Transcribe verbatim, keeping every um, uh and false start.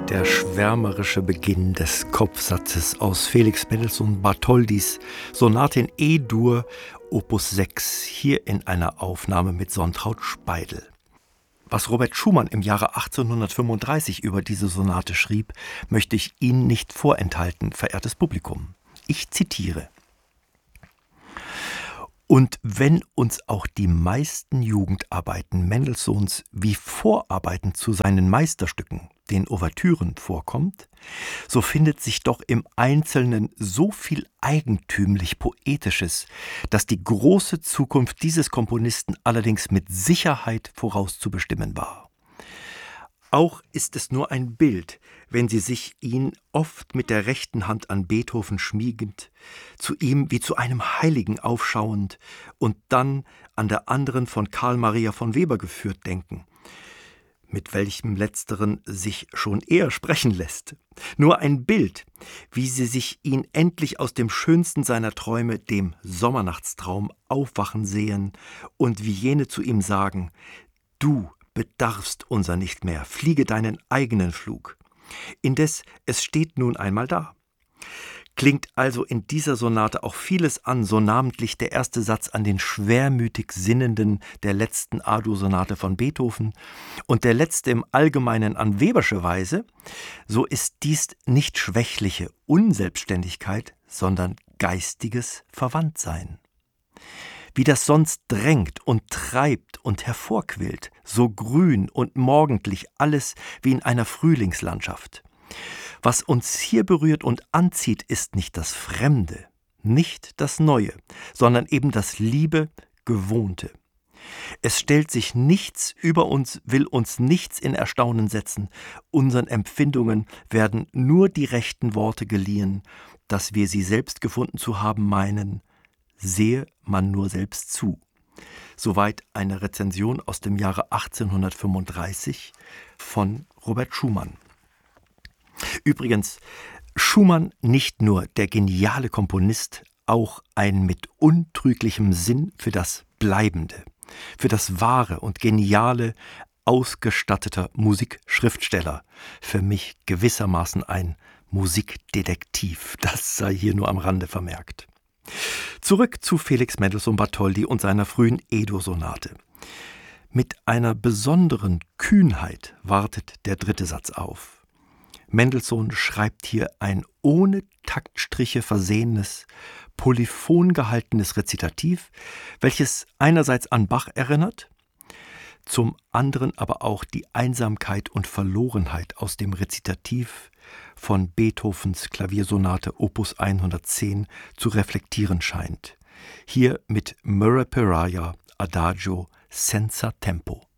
Der schwärmerische Beginn des Kopfsatzes aus Felix Mendelssohn Bartholdys Sonate in E-Dur, Opus sechs, hier in einer Aufnahme mit Sontraud Speidel. Was Robert Schumann im Jahre achtzehnhundertfünfunddreißig über diese Sonate schrieb, möchte ich Ihnen nicht vorenthalten, verehrtes Publikum. Ich zitiere: Und wenn uns auch die meisten Jugendarbeiten Mendelssohns wie Vorarbeiten zu seinen Meisterstücken, den Ouvertüren, vorkommt, so findet sich doch im Einzelnen so viel eigentümlich Poetisches, dass die große Zukunft dieses Komponisten allerdings mit Sicherheit vorauszubestimmen war. Auch ist es nur ein Bild, wenn Sie sich ihn oft mit der rechten Hand an Beethoven schmiegend, zu ihm wie zu einem Heiligen aufschauend und dann an der anderen von Karl Maria von Weber geführt denken, mit welchem letzteren sich schon eher sprechen lässt. Nur ein Bild, wie Sie sich ihn endlich aus dem schönsten seiner Träume, dem Sommernachtstraum, aufwachen sehen und wie jene zu ihm sagen: »Du bedarfst unser nicht mehr, fliege deinen eigenen Flug.« Indes, es steht nun einmal da. Klingt also in dieser Sonate auch vieles an, so namentlich der erste Satz an den schwermütig Sinnenden der letzten A-Dur-Sonate von Beethoven und der letzte im Allgemeinen an Webersche Weise, so ist dies nicht schwächliche Unselbstständigkeit, sondern geistiges Verwandtsein. Wie das sonst drängt und treibt und hervorquillt, so grün und morgendlich alles wie in einer Frühlingslandschaft. Was uns hier berührt und anzieht, ist nicht das Fremde, nicht das Neue, sondern eben das Liebe, Gewohnte. Es stellt sich nichts über uns, will uns nichts in Erstaunen setzen. Unseren Empfindungen werden nur die rechten Worte geliehen, dass wir sie selbst gefunden zu haben meinen. Sehe man nur selbst zu. Soweit eine Rezension aus dem Jahre achtzehnhundertfünfunddreißig von Robert Schumann. Übrigens, Schumann nicht nur der geniale Komponist, auch ein mit untrüglichem Sinn für das Bleibende, für das Wahre und Geniale ausgestatteter Musikschriftsteller. Für mich gewissermaßen ein Musikdetektiv, das sei hier nur am Rande vermerkt. Zurück zu Felix Mendelssohn Bartholdy und seiner frühen E-Dur-Sonate. Mit einer besonderen Kühnheit wartet der dritte Satz auf. Mendelssohn schreibt hier ein ohne Taktstriche versehenes, polyphon gehaltenes Rezitativ, welches einerseits an Bach erinnert, zum anderen aber auch die Einsamkeit und Verlorenheit aus dem Rezitativ von Beethovens Klaviersonate Opus hundertzehn zu reflektieren scheint. Hier mit Murray Peraja Adagio senza tempo.